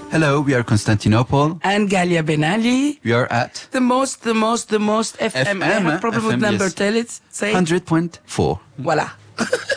Hello, we are Constantinople. And Galia Ben Ali. We are at The most FM. I have a problem with number. yes. Tell it. Say 100.4. Voila.